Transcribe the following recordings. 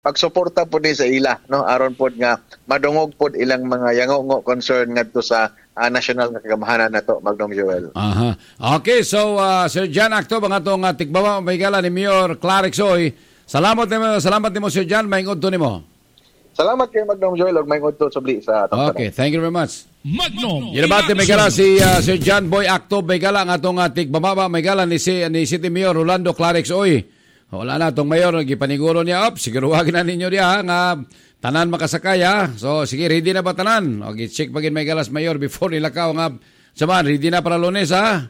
pagsuporta po din sa ila, no, aron po nga madungog po ilang mga yango concern ngadto sa national nga kagamahanan nato, Magdong Joel. Aha. Okay, so Sir John Acto mga tong tigbawa maygala ni Mayor Clarix Oy. Salamat nimo Sir John, maingod to nimo. Salamat kay Magdong Joel ug maingod to subli sa atong Okay, thank you very much. Magnom. Ginabati may gala si Sir John Boy Acto may gala nga atong tigbababa may gala ni City Mayor Rolando Clarix Oy. Wala na itong mayor, gipaniguro niya, siguruwagin na ninyo diya, nga tanan makasakay, ha? So, sige, ready na ba tanan? O, check pagin may galas mayor before nilakaw, nga, saman, ready na para Lunes, ha?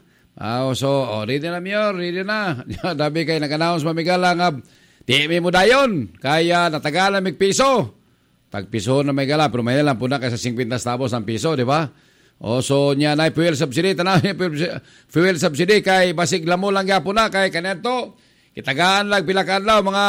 Ready na, mayor, ready na. Dabi kayo, nag-announce mamigala, nga, timi mo dayon, kaya natagalan may piso. Tag-piso na may gala, pero may lang po na kaysa 50 tabos ang piso, di ba? So, niya na fuel subsidy, tanaw fuel subsidy, kay basig lamo lang po na, kay kanento, kitagaan lang pila kadlaw mga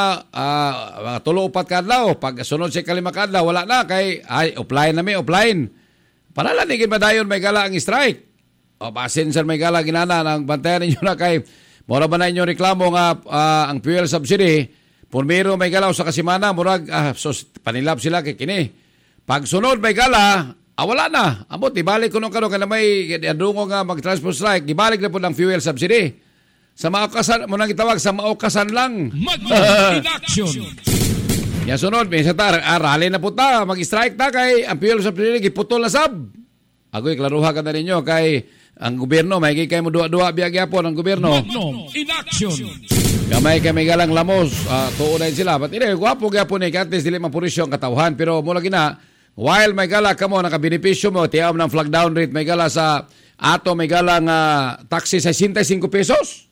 3-4 kadlaw pag sunod sa 5 kadlaw wala na kay offline na offline para lang nigin madayon may gala ang strike o basin sir may gala ginana nang bantayan ninyo na kay mura ba na inyo reklamo nga ang fuel subsidy purmiro may galaw sa kasimana murag panilap sila kay kini pag sunod may gala wala na amot ibalik kuno kano kana may adungo nga mag transport strike ibalik na po ng fuel subsidy. Sa maukasan, mo nang itawag, sa maukasan lang. Magnom in action. Yan sunod, may isa rally na po ta, mag-strike ta kay ang fuel subsidy, giputol na sab. Ago'y klaruha ka na ninyo kay ang gobyerno, may kay mo dua-dua biyagya po ng gobyerno. Magnom in action. Kamay kami galang lamos, tuunayin sila. But gwapo gya po ni Katis, dili mapurisyo ang katawhan. Pero mula gina, while may gala ka mo, nakabenepisyo mo, tiyam ng flag down rate, may gala sa ato, may galang taxi sa 65 pesos.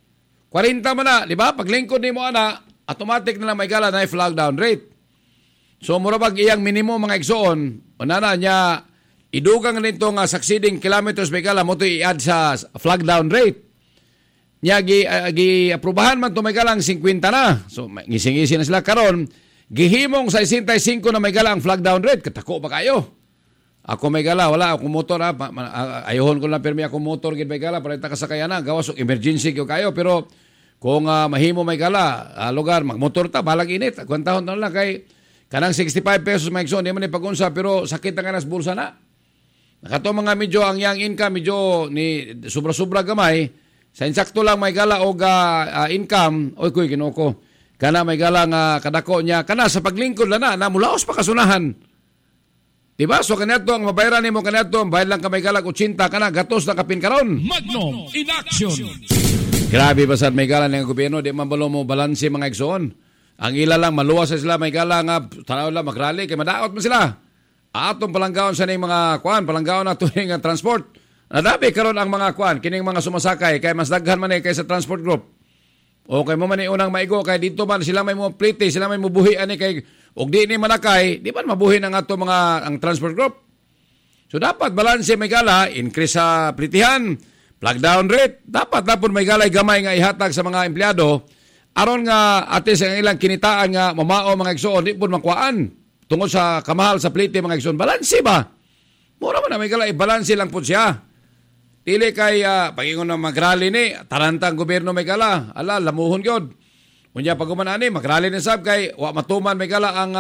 40 man na, di ba? Pag lingkod ni mo ana, automatic na lang may gala na flag down rate. So, murabag iyang minimum mga igsoon, na niya, idugang nito nga succeeding kilometers may gala, mo ito i-add sa flag down rate. Niya, gi-aprobahan man ito may galang 50 na. So, ngising-isi na sila karon gihimong sa 65 na may gala ang flag down rate. Katako ba kayo? Ako may gala, wala akong motor ayohon ko lang permi akong motor gid may gala para takasakaya na gawas og emergency kayo pero kung mahimo may gala lugar magmotor ta balag init kwantahon na lang kay kanang 65 pesos may igsoon di man pag-unsa pero sakit ang kanas bulsa na nakato mga medyo ang yang income medyo ni sobra-sobra gamay sa insakto lang may gala og income oy kuy kinoko kana may gala nga kadako niya kana sa paglingkod na mulaos pa kasunahan. Diba? So kanato ang mabayaran nimo kanato ang bayad lang kamay galag 80 kana gatos na kapin karon. Magnom in action. Grabe ba sad may gala ng gobyerno di man balo mo balanse mga igsoon. Ang ila lang maluwas sa sila may gala nga tanaw lang magrally kay madaot man sila. Atong palanggaon sa ning mga palanggaon na tuwing nga transport. Nadabi karon ang mga kining mga sumasakay kay mas daghan man kay sa transport group. O kay mo man unang maigo kay dito man sila may mo plite, sila may mubuhi ani kay og di ni manakay, di man mabuhi ng ato mga ang transport group. So dapat balanse may gala, increase sa plitihan, flag down rate, dapat may galay gamay nga ihatag sa mga empleyado aron nga atis ang ilang kinitaan nga mamao mga igsoon di pud makuan tungod sa kamahal sa plite mga igsoon. Balanse ba? Mura man na may gala ibalanse lang pud siya. Dili kay pagingon na magrally ni tarantang gobyerno may gala, lamuhon gyud. Unya pag umanani magrally ni sab kay wa matuman may gala ang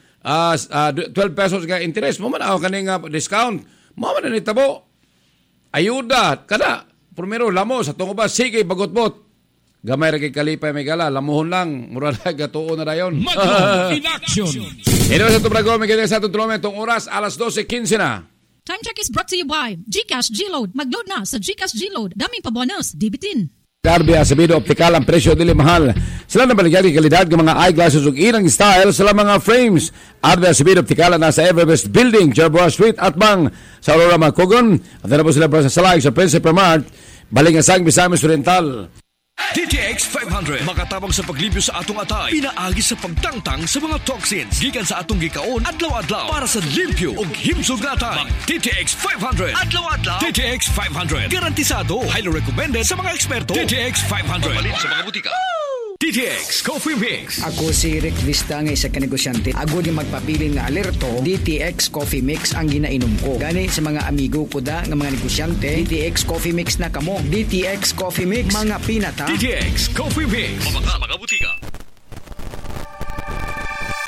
12 pesos ka interest mo man kaning discount mo man ni tabo ayuda kada primero lamo sa tungo ba sige bagot-bot gamay ra kay kalipay may gala lamuhon lang mura na gatuon na dayon. Magnom in action. Ito sa tubrago may sa atong tong oras alas 12:15 na. Time check is brought to you by GCash G-Load. Mag-load na sa GCash G-Load. Daming pa-bonus. Dibitin. Carbia sa Bido Optical ang presyo dili mahal. Sila na baligyan ng kalidad ng mga eyeglasses ug irang style sa mga frames. Carbia sa Bido Optical na sa Everbest Building, Jerboa Street at Bang sa Aurora Macogon. At na po sila sa Salay sa Principal Mart, Balingasang, Misamis Oriental. DTX 500 makatabang sa paglibyo sa atong atay, pinaagi sa pagtangtang sa mga toxins gikan sa atong gikaon adlaw-adlaw para sa limpyo ug himsog nga atay. DTX 500 adlaw-adlaw. DTX 500 garantisado, highly recommended sa mga eksperto. DTX 500 mabalin sa mga butika. DTX Coffee Mix. Ako si Rick Vista nga isa ka negosyante. Ako di magpapiling na alerto, DTX Coffee Mix ang ginainom ko. Gani sa mga amigo ko da nga mga negosyante, DTX Coffee Mix na kamo. DTX Coffee Mix, mga pinata. DTX Coffee Mix. Mga butika.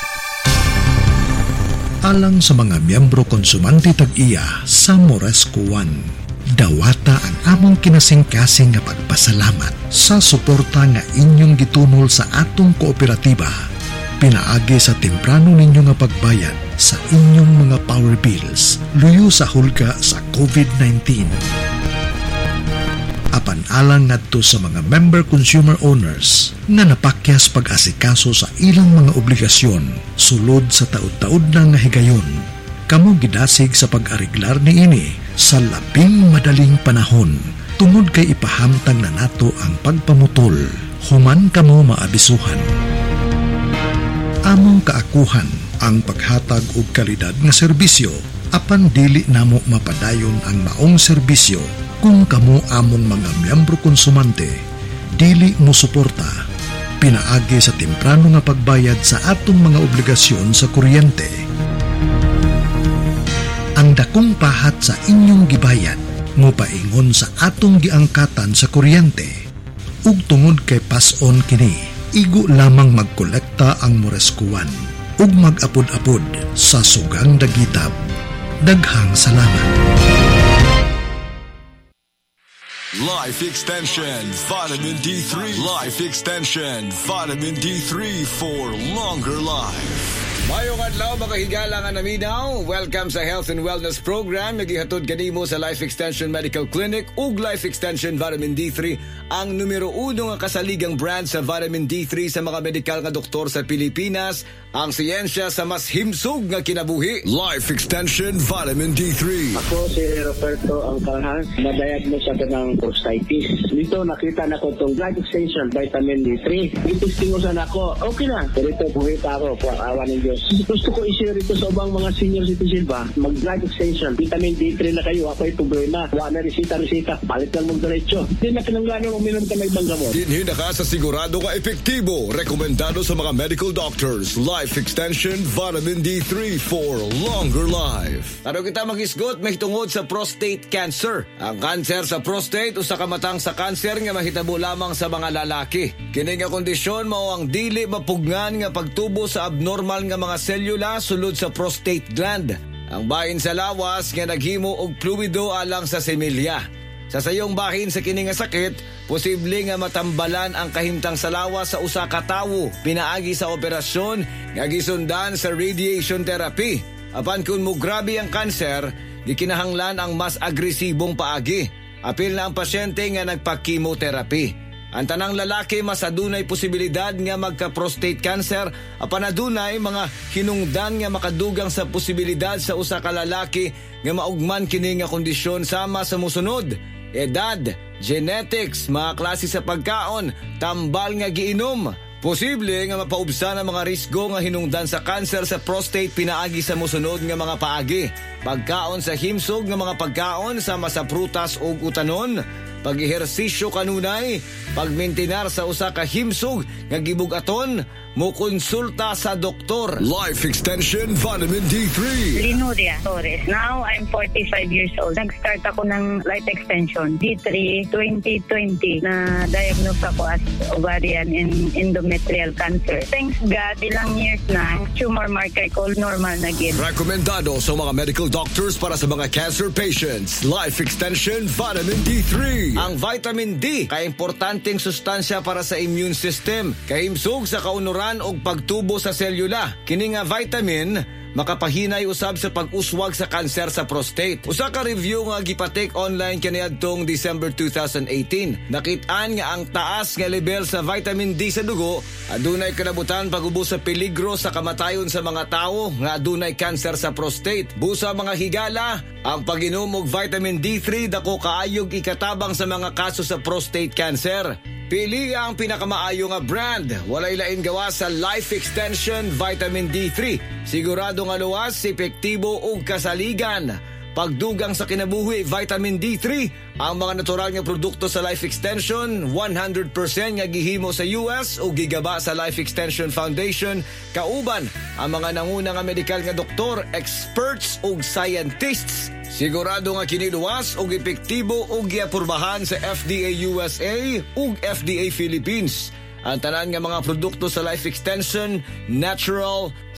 alang sa mga miyembro konsumante tag-iya sa Moresco One. Dawata ang among kinasing-kasing nga pagpasalamat sa suporta nga inyong gitunol sa atong kooperatiba. Pinaagi sa temprano ninyo nga pagbayad sa inyong mga power bills luyo sa hulga sa COVID-19. Apan alang ngadto sa mga member consumer owners nga napakyas pag-asikaso sa ilang mga obligasyon sulod sa taud-taud na nga higayon, kamo gidasig sa pag-ariglar niini sa labing madaling panahon tungod kay ipahamtang na nato ang pagpamutol human kamo maabisuhan. Among kaakuhan ang paghatag og kalidad nga serbisyo apan dili namo mapadayon ang maong serbisyo kung kamo among mga miyembro konsumante dili mo suporta. Pinaagi sa temprano nga pagbayad sa atong mga obligasyon sa kuryente. Ang dakong pahat sa inyong gibayad mopaingon sa atong giangkatan sa kuryente. Ug tungod kay pason kini, igo lamang magkolekta ang Moresco One ug mag-apod-apod sa sugang dagitab. Daghang salamat. Life Extension Vitamin D3. Life Extension Vitamin D3 for longer life. Mayong adlaw mga higala nga naminaw. Welcome sa Health and Wellness Program. Nagihatod kanimo sa Life Extension Medical Clinic ug Life Extension Vitamin D3, ang numero 1 nga kasaligang brand sa vitamin D3 sa mga medikal nga doktor sa Pilipinas. Ang siyensya sa mas himsog nga kinabuhi. Life Extension Vitamin D3. Ako si Roberto Angkalhan, na-diagnose ako ng prostatitis. Dito nakita na ko itong Life Extension Vitamin D3. Itistingusan ako, okay na. Pero ito buhit ako po, awa ng Diyos. Gusto ko i-share ito sa ubang mga senior citizen ba? Mag-Life Extension, Vitamin D3 na kayo. Ako ay problema. Wala na resita. Balik lang mong diretso. Hindi na kinangganon uminom ka na ibang gamot. Dinhi na ka sa sigurado ka epektibo. Rekomendado sa mga medical doctors. Life Extension Vitamin D3 for longer life. Ano kita mag-isgot may tungod sa prostate cancer. Ang cancer sa prostate usa ka matang sa cancer nga mahitabo lamang sa mga lalaki. Kini nga kondisyon mao ang dili mapugnan nga pagtubo sa abnormal nga mga selula sulod sa prostate gland. Ang bahin sa lawas nga naghimo og fluido alang sa semilya. Sa sayong bahin sa kini nga sakit, posible nga matambalan ang kahimtang sa lawas sa usa ka tawo pinaagi sa operasyon nga gisundan sa radiation therapy. Apan kun mo grabe ang kanser, gikinahanglan ang mas agresibong paagi. Apil na ang pasyente nga nagpa-chemotherapy. Ang tanang lalaki mas adunay posibilidad nga magka-prostate cancer, apan adunay mga hinungdan nga makadugang sa posibilidad sa usa ka lalaki nga maugman kini nga kondisyon sama sa mosunod: edad, genetics, mga klase sa pagkaon, tambal nga giinom. Posible nga mapaubsan ang mga risgo nga hinungdan sa cancer sa prostate pinaagi sa mosunod nga mga paagi: pagkaon sa himsog nga mga pagkaon sama sa prutas ug utanon, pag-ehersisyo kanunay, pagmintinar sa usa ka himsog nga gibugaton, mo konsulta sa doktor. Life Extension Vitamin D3. Linuria Torres. Now, I'm 45 years old. Nag-start ako ng Life Extension D3 2020 na diagnose ako as ovarian and endometrial cancer. Thanks God, ilang years na, tumor marker ko normal na gid. Rekomendado sa mga medical doctors para sa mga cancer patients. Life Extension Vitamin D3. Ang vitamin D, kaimportanteng sustansya para sa immune system, kahimsog sa kaunuran og pagtubo sa selula. Kini nga vitamin makapahinay usab sa pag-uswag sa kanser sa prostate. Usa ka review nga gipatek online kaniadtong December 2018. Nakit-an nga ang taas nga level sa vitamin D sa dugo adunay kanabutan pag-ubos sa peligro sa kamatayon sa mga tawo nga adunay kanser sa prostate. Busa mga higala, ang pag-inom og vitamin D3 dako kaayog ikatabang sa mga kaso sa prostate cancer. Pili ang pinakamaayo nga brand. Walay lain gawa sa Life Extension Vitamin D3. Sigurado nga luwas, epektibo ug kasaligan. Pagdugang sa kinabuhi, Vitamin D3, ang mga natural nga produkto sa Life Extension, 100% nga gihimo sa US o gigaba sa Life Extension Foundation, kauban ang mga nanguna nga medikal nga doktor, experts ug scientists. Sigurado nga kiniluwas ug epektibo ug giapurbahan sa FDA USA ug FDA Philippines. Ang tanan nga mga produkto sa Life Extension, natural,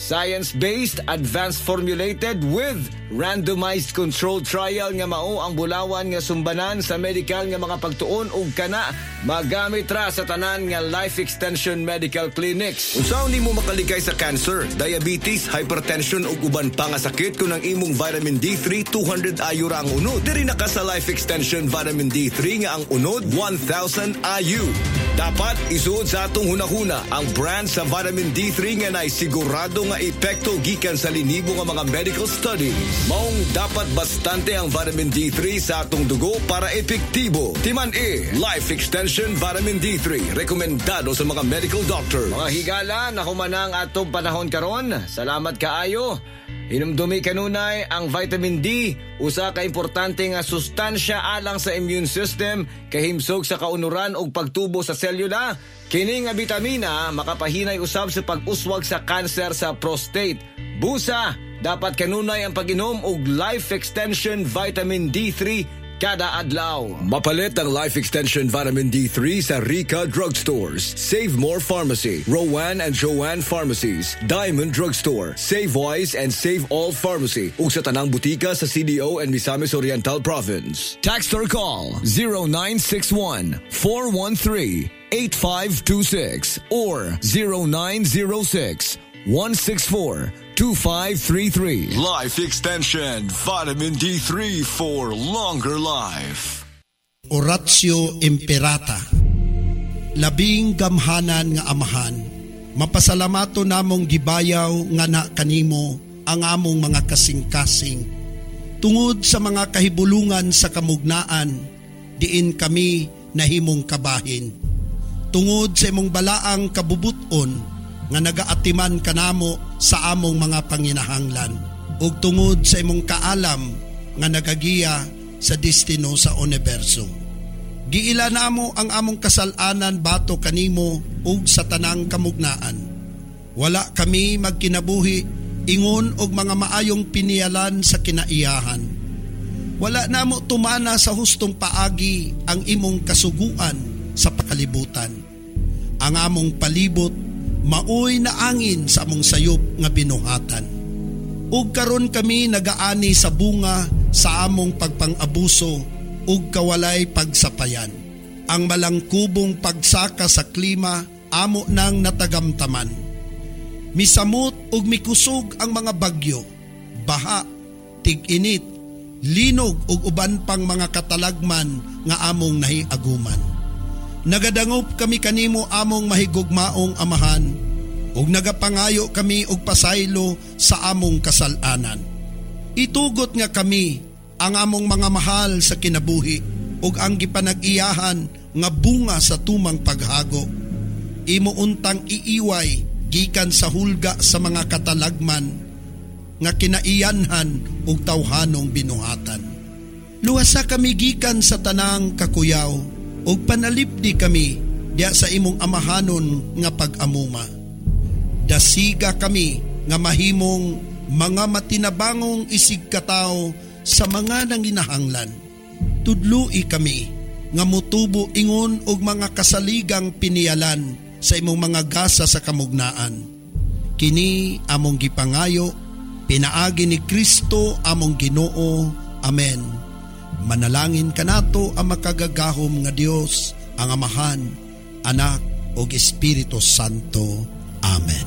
Science-based, advanced formulated with randomized controlled trial nga mao ang bulawan nga sumbanan sa medical nga mga pagtuon ug kana magamit ra sa tanan nga life extension medical clinics. Unsaon nimo makalikay sa cancer, diabetes, hypertension ug uban pa nga sakit kung ang imong vitamin D3 200 IU ra ang unod. Diri na ka sa life extension vitamin D3 nga ang unod 1000 IU. Dapat isuod sa atong hunahuna ang brand sa vitamin D3 nga naay sigurado nga epekto gikan sa linibo nga mga medical studies. Maong dapat bastante ang vitamin D3 sa atong dugo para epektibo. Timan Life Extension Vitamin D3, rekomendado sa mga medical doctor. Mga higala, nahumanang atong panahon karon. Salamat kaayo. Hinumdumi kanunay ang vitamin D, usa ka importante nga sustansya alang sa immune system, kahimsog sa kaunuran ug pagtubo sa selula. Kini nga bitamina makapahinay usab sa pag-uswag sa kanser sa prostate. Busa, dapat kanunay ang pag-inom og Life Extension Vitamin D3 kada adlaw. Mapalit ang Life Extension Vitamin D3 sa Rica Drugstores, Save More Pharmacy, Rowan and Joanne Pharmacies, Diamond Drugstore, Save Wise and Save All Pharmacy ug sa tanang butika sa CDO and Misamis Oriental Province. Text or call 0961-413-8526 or 0906-164-2533. Life Extension Vitamin D3 for longer life. Oratio Imperata. Labing gamhanan nga amahan, mapasalamato namong gibayaw nga na kanimo ang among mga kasing-kasing. Tungod sa mga kahibulungan sa kamugnaan, diin kami nahimong kabahin. Tungod sa imong balaang kabubuton, nga nagaatiman kanamo sa among mga panginahanglan ug tungod sa imong kaalam nga nagagiya sa destino sa universo. Giila namo ang among kasalanan bato kanimo ug sa tanang kamugnaan. Wala kami magkinabuhi ingon og mga maayong pinialan sa kinaiyahan. Wala namo tumana sa hustong paagi ang imong kasuguan sa pakalibutan. Ang among palibot maoy na angin sa among sayop nga binuhatan. Ug karon kami nagaani sa bunga sa among pagpang-abuso ug kawalay pagsapayan. Ang malangkubong pagsaka sa klima amo nang natagamtaman. Misamot ug mikusog ang mga bagyo, baha, tig-init, linog ug uban pang mga katalagman nga among nahiaguman. Nagadangop kami kanimo among mahigugmaong amahan ug nagapangayo kami og pasaylo sa among kasalanan. Itugot nga kami ang among mga mahal sa kinabuhi ug ang gipanag-iyahan nga bunga sa tumang paghago. Imo untang iiway gikan sa hulga sa mga katalagman nga kinaiyanhan ug tawhanong binuhatan. Luwasa kami gikan sa tanang kakuyaw ug panalipdi kami diya sa imong amahanon nga pag-amuma. Dasiga kami nga mahimong mga matinabangong isig katao sa mga nanginahanglan. Tudloi kami nga mutubo ingon og mga kasaligang pinialan sa imong mga gasa sa kamugnaan. Kini among gipangayo, pinaagi ni Kristo among Ginoo. Amen. Manalangin kanato ang makagagahom nga Dios, ang Amahan, Anak ug Espiritu Santo. Amen.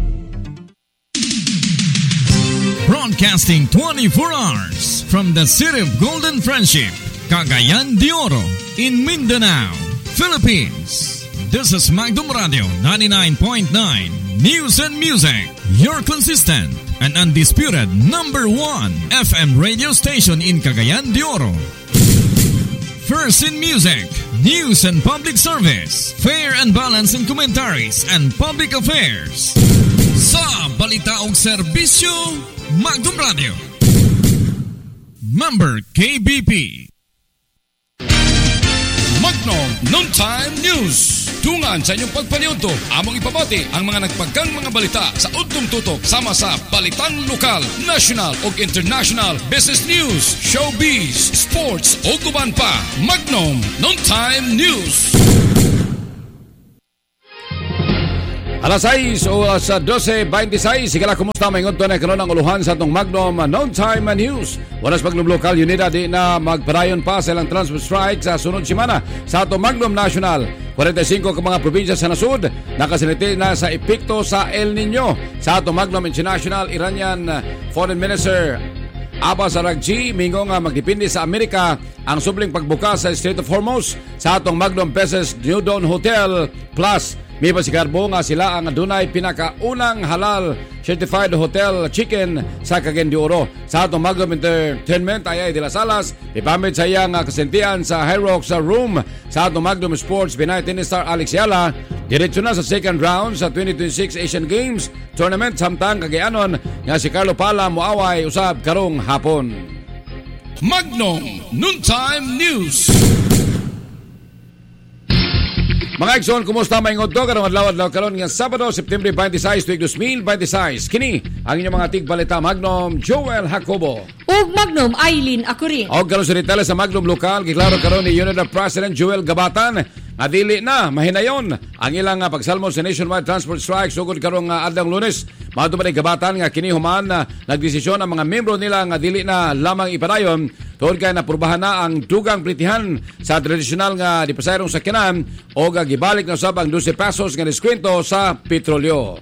Broadcasting 24 hours from the city of Golden Friendship, Cagayan de Oro, in Mindanao, Philippines. This is Magdum Radio 99.9 News and Music, your consistent and undisputed number 1 FM radio station in Cagayan de Oro. First in music, news and public service, fair and balanced in commentaries and public affairs. Sa balita og serbisyo, Magdum Radio. Member KBP. Magnum Noontime News. Dungan sa inyong pagpaniudto, among ipabati ang mga nagpagkang mga balita sa udtong tutok sama sa balitang lokal, national ug international, business news, showbiz, sports ug uban pa. Magnum Noontime News. Alas 6 o sa 12:26, sigala kumusta may ngunto na karon ang uluhan sa atong Magnum Noon Time News. Wanas Magnum Local Unida di na magpadayon pa sa ilang transport strike sa sunod semana sa atong Magnum National. 45 ka mga probinsya sa nasud nakasiliti na sa epekto sa El Nino. Sa atong Magnum International, Iranian Foreign Minister Abbas Araghchi mingo nga magdepende sa Amerika ang subling pagbukas sa Strait of Hormuz. Sa atong Magnum Peces New Dawn Hotel Plus, may pasikarbo nga sila ang dunay pinakaunang halal certified hotel chicken sa Cagayan de Oro. Sa atong Magnum Entertainment Ayay de las Alas, ipamit sa iyang kasentian sa High Rock sa room. Sa atong Magnum Sports, Pinay tennis star Alex Yala diretso na sa second round sa 2026 Asian Games Tournament samtang Cagayanon nga si Carlo Pala moaway usab karong hapon. Magnum Noontime News. Mga Exxon, kumusta may ngodto karong adlaw karon nga Sabado, September 26, 2026. Kini ang inyong mga tigbalita Magnum Joel Jacobo ug Magnum Aileen Akuri. Og karon sa detalye sa Magnum Lokal, giklaro karon ni Unida President Joel Gabatan nga dili na mahinayon ang ilang pagsalmon sa nationwide transport strike sugod karong adlong Lunes. Maadto man Gabatan nga kini human nagdesisyon ang mga membro nila nga dili na lamang ipadayon tungod kay napurbahan na ang dugang plitihan sa tradisyonal nga dipasayrong sakyanan o gibalik na usab ang 12 pesos nga diskwento sa petrolyo.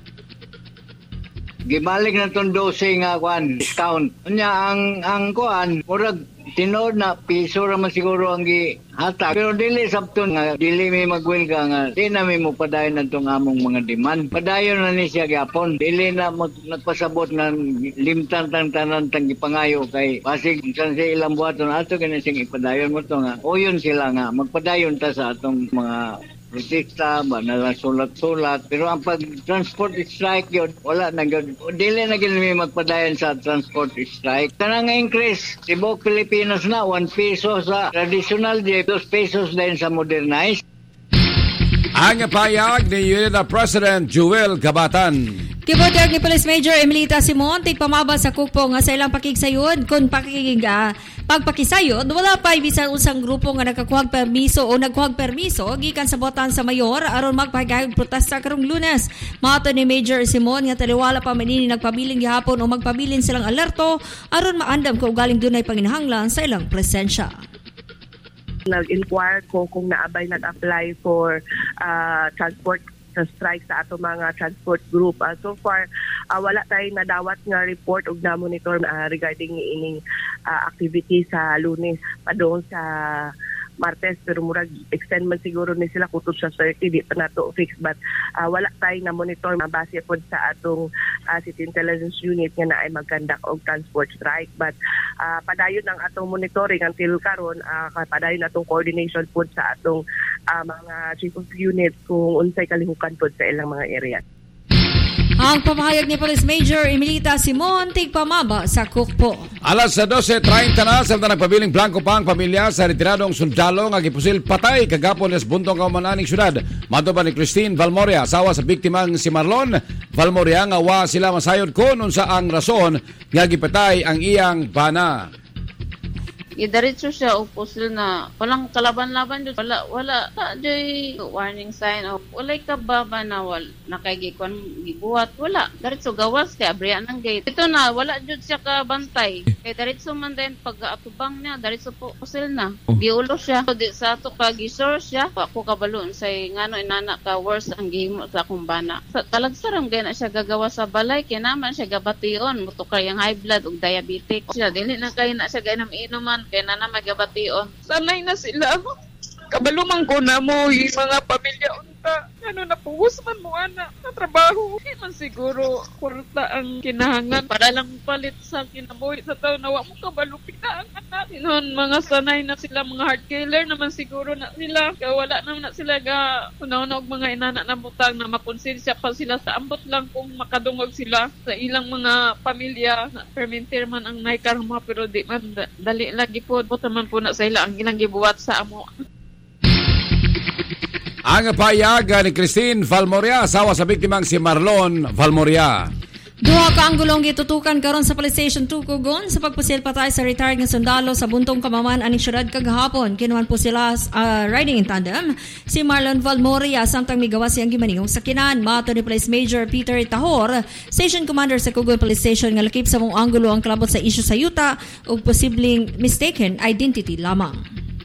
Gibalik na itong 12 nga discount. Unya ang kuan, murag tinod na piso raman siguro ang gihatag. Pero dili sabton nga dili may magwil ka nga di na may mo padayon na itong among mga demand. Padayon na ni siya gyapon. Dili na nagpasabot nga limtan tanan tang gipangayo kay basig san sa ilang buhaton ato kini sing ipadayon mo to nga. Uyon sila nga magpadayon ta sa atong mga protesta ba na sulat-sulat pero ang pag-transport strike yun wala na dili na gini magpadayon sa transport strike kanang increase tibok Pilipinas na 1 peso sa traditional 2 pesos din sa modernized. Ang payag ni Unida President Joel Gabatan. Kibutyag ni Police Major Emilita Simon, tigpamaba sa kukpo nga sa ilang pakigsayon. Kung pagpakisayod, wala pa bisan usang grupo nga nagkakuhag permiso o nagkuhag permiso gikan sa botan sa mayor aron magpahigayong protesta karong Lunes. Maato ni Major Simon nga taliwala pa manini nagpabiling gihapon o magpabilin silang alerto aron maandam kung ugaling dunay panginahanglan sa ilang presensya. Nag-inquire ko kung naabay nag-apply for transport sa strike sa ato mga transport group. So far, wala tayong nadawat nga report o na-monitor regarding ining activity sa Lunes pa doon sa Martes, pero murag extend man siguro ni sila kutob sa 30, di pa na to fix, but wala tayong na-monitor base po sa atong City Intelligence Unit nga na ay mag-conduct og transport strike, but padayon ang atong monitoring until karon, padayon atong coordination po sa atong mga chief of unit kung unsay kalihukan po sa ilang mga area. Ang pamahayag ni Police Major Emilita Simon, tigpamaba sa kukpo. Alas 12:30 na, salta nagpabiling blanco pa ang pamilya sa retiradong sundalo nga gipusil patay kagapon sa buntong kaumananing syudad. Matuban ni Christine Valmoria, asawa sa biktimang si Marlon Valmoria, nga wa sila masayod kung unsa ang rason nga gipatay ang iyang bana. Idaritso siya o pusil na walang kalaban-laban dyan. Wala joy warning sign o walay kababa na nakagikon gibuhat. Wala. Daritso gawas kay abriyan ng gate. Ito na, wala dyan siya kabantay. Kay daritso man din pag atubang niya, daritso po pusil na. Giulo siya. So, di sa ato kagisor siya. Ako kabalon say ngano inana ka worse ang gihimo sa akong bana. Talagsaram gaya na siya gagawa sa balay. Kaya naman siya gabation. Muto kayang high blood o diabetic. Siya, dili na kayo na siya gaya ng inuman. Kaya na magabation. Sanay na sila. Kabalumang ko na mo yung mga pamilya unta. Ano na puhos man mo ana na trabaho. Hindi man siguro kurta ang kinahangan para lang palit sa kinabuhi sa tao na mo kabalupit na ang anak. Noon mga sanay na sila, mga heart killer naman siguro na sila. Kaya wala naman na sila ga unaw-unaw mga inana na butang na makonsensya pa sila sa ambot lang kung makadungog sila sa ilang mga pamilya. Permintir man ang naikarma pero di man dali lagi po. Buta man po na sa ila ang ilang gibuhat sa amo. Ang payag ni Christine Valmoria, asawa sa biktimang si Marlon Valmoria. Duha ka anggulong gitutukan karon sa Police Station 2 Kugon sa pagpusil patay sa retired nga sundalo sa buntong kamaman aning syudad kagahapon. Kinuhan po sila riding in tandem si Marlon Valmoria samtang migawas siyang gimaningong sakinan. Mato ni Police Major Peter Tahor, Station Commander sa Kugon Police Station nga lakip sa mong anggulo ang kalabot sa isyu sa yuta ug posibleng mistaken identity lamang.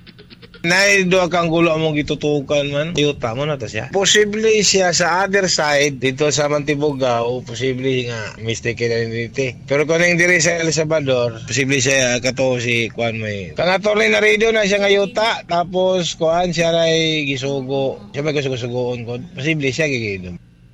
Naido kang gulo among gitutukan man, yuta mo na to siya. Posible siya sa other side, dito sa Mantibuga, o posible nga mistaken identity. Pero kung yung diri sa El Salvador, posible siya kato si Kuan may. Kangatolay na radio na siya nga yuta, tapos Kuan siya ray gisugo. Siya may gisugo-sugoon ko. Posible siya gigidom.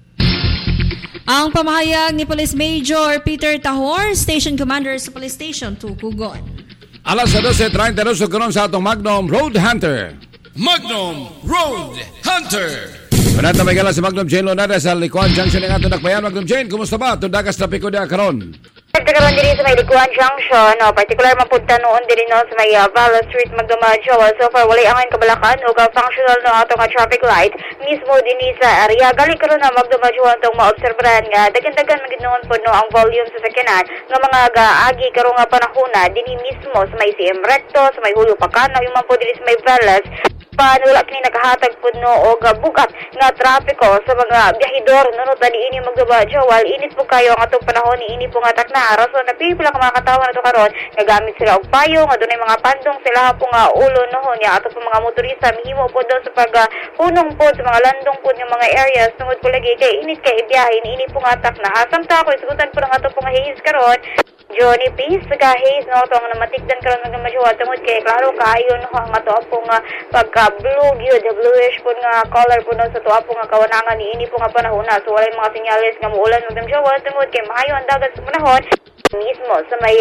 Ang pamahayag ni Police Major Peter Tahor, Station Commander sa Police Station 2 Kugon. Alas 12:32 karon sa atong Magnum Road Hunter. Magnum Road Hunter. Panata may gala si Magnum Jane Lonada sa Likuan Junction ng atong dakbayan. Magnum Jane, kumusta ba? Tundagas trapiko dia karon. Karon diri sa may Likuan Junction, particular mapunta noon diri no sa may Vala Street Magdamajo. So far walay angin kabalakan ug functional no atong traffic light mismo dinhi sa area. Gali karon na Magdamajo atong maobserbahan nga dagan-dagan magid noon po no ang volume sa sakyanan nga mga gaagi karon nga panahona dinhi mismo sa may CM Recto, sa may Julio Pacano, yung man po diri sa may Velas. Panula kini nakahatag pud no og bugat nga trapiko sa mga biyahidor nunod ani ini Magdamajo. Wal init po kayo ang atong panahon ni ini po nga takna araso na pipila ka mga katawa nato karon nagamit sila og payo nga dunay mga pandong sila po nga ulo nohon ya ato po mga motorista mihimo po daw sa paghunong po sa mga landong po ng mga areas tungod po lagi kay init kay ibiyahe ni ini po nga takna. Samta ko isugutan po ng ato po nga hihis karon Johnny Peace sa kahis no to nga namatikdan karon Magdamajo tungod kay klaro kaayo no ang ato po nga pagka-blue gyud bluish po nga color po no sa tuwa po nga kawanangan ni ini po nga panahon na so walay mga senyales nga muulan Magdamajo tungod kay maayo ang dagat sa panahon mismo sa may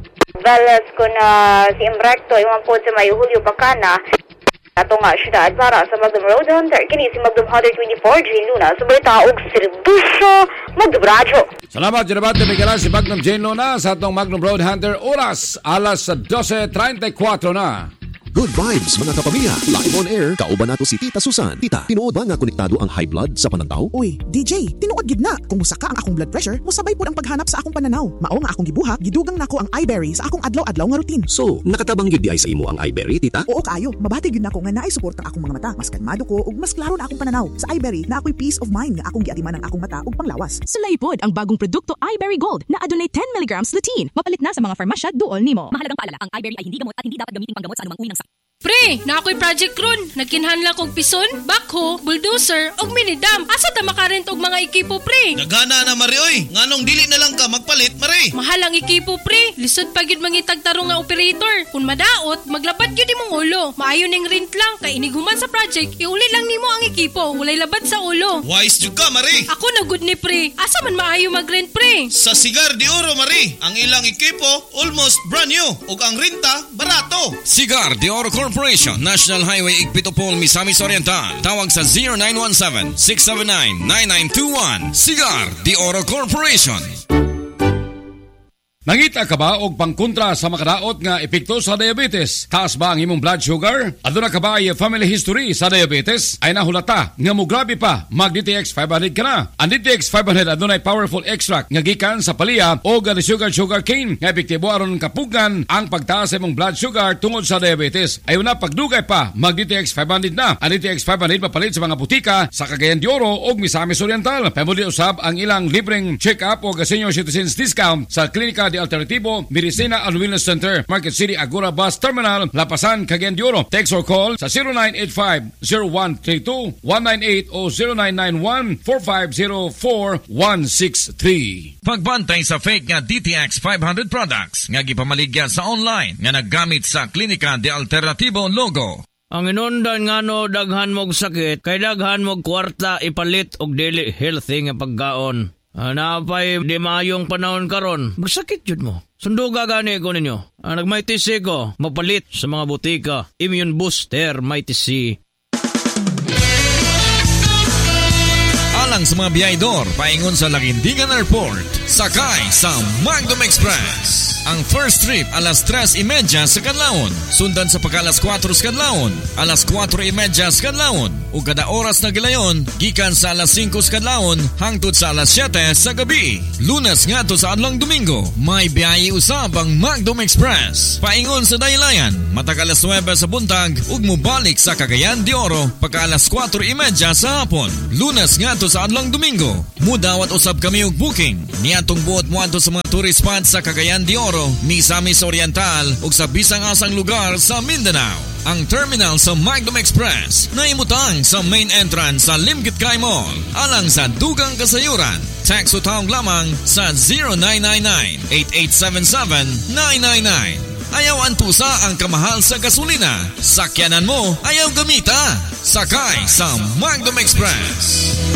Velas ko na si Recto yung po sa may Julio Pacana ato nga syudad para sa Magnum Road Hunter kini si Magnum Hunter 24 Jane Luna sa balita og serbisyo Magdamajo. Salamat Jerabat Miguel si Magnum Jane Luna sa atong Magnum Road Hunter oras alas 12:34 na. Good vibes mga kapamilya. Live on air, kauban nato si Tita Susan. Tita, tinuod ba nga konektado ang high blood sa pananaw? Uy, DJ, tinuod gid na. Kung musaka ang akong blood pressure, musabay pud ang paghanap sa akong pananaw. Mao nga akong gibuhat, gidugang nako ang iBerry sa akong adlaw-adlaw nga routine. So, nakatabang gyud di ay sa imo ang iBerry, Tita? Oo kayo, mabati gyud nako nga naay suporta akong mga mata. Mas kalmado ko ug mas klaro na akong pananaw. Sa iBerry na ako'y peace of mind nga akong giatiman ang akong mata ug panglawas. Sulay pod ang bagong produkto iBerry Gold na adunay 10 mg lutein. Mapalit na sa mga farmasya duol nimo. Mahalagang paalala, ang iBerry ay hindi gamot at hindi dapat gamitin panggamot sa anumang uri ng sakit. Pre, na ako'y project ron. Nagkinhanla kong pison, backhoe, bulldozer, og minidam. Asa ta makarent og mga ekipo, pre? Nagana na, Mari, oy. Nganong dili na lang ka magpalit, Mari? Mahal ang ekipo, pre. Lisod pa gyud mangitag tarong nga operator. Kung madaot, maglabat gyud imong ulo. Maayo ning rent lang, kay iniguman sa project, iuli lang nimo ang ekipo. Walay labat sa ulo. Wise jud ka, Mari. Ako na good ni, pre. Asa man maayo mag-rent, pre? Sa Cigar de Oro, Mari. Ang ilang ekipo, almost brand new. Og ang renta, barato. Cigar de Oro Corporation, National Highway Igpitopol, Misamis Oriental. Tawag sa 0917-679-9921. Cigar de Oro Corporation. Nangita ka ba og pangkontra sa makadaot nga epekto sa diabetes? Taas ba ang imong blood sugar? Aduna ka ba ay family history sa diabetes? Ay nahulata nga mo grabe pa, mag DTX 500 ka na. Ang DTX 500 adunay powerful extract nga gikan sa palaya o sugar cane nga epektibo aron kapugan ang pagtaas sa imong blood sugar tungod sa diabetes. Ayon na pagdugay pa, mag DTX 500 na. Ang DTX 500 mapalit sa mga butika sa Cagayan de Oro o Misamis Oriental. Pamuli usab ang ilang libreng check-up o senior citizens discount sa klinika Alternativo, Medicina and Wellness Center, Market City, Agora Bus Terminal, Lapasan, Cagayan de Oro. Text or call sa 0985-0132-198 o 0991-4504-163. Pagbantay sa fake nga DTX 500 products nga gipamaligya sa online nga naggamit sa Klinika de Alternativo logo. Ang inundan nga no daghan mog sakit, kay daghan mog kwarta ipalit og dili healthy nga pagkaon. Napay di maayong panahon karon, magsakit jud mo. Sunduga gani ko ninyo. Nagmaitisi ko, mapalit sa mga butika. Immune Booster, maitisi. alang sa mga biyahedor paingon sa Laguindingan Airport. Sakay sa Magdom Express. Ang first trip alas 3:30 sa kadlawon, sundan sa pagka alas 4 sa kadlawon, alas 4:30 sa kadlawon, ug kada oras na gilayon gikan sa alas 5 sa kadlawon hangtod sa alas 7 sa gabi. Lunes ngadto sa adlong Domingo, may biyahe usab ang Magdom Express. Paingon sa Daylayan, matag alas 9 sa buntag ug mobalik sa Cagayan de Oro pagka alas 4:30 sa hapon. Lunes ngadto sa adlong Domingo, mudawat usab kami og booking niadtong buot moadto sa mga tourist spots sa Cagayan de Oro, Misamis Oriental ug sa bisang asang lugar sa Mindanao. Ang terminal sa Magdom Express na imutang sa main entrance sa Limkit Kai Mall alang sa dugang kasayuran. Text o tawag lamang sa 0999-8877-999. Ayaw antusa ang kamahal sa gasolina. Sakyanan mo, ayaw gamita. Sakay sa Magdom Express.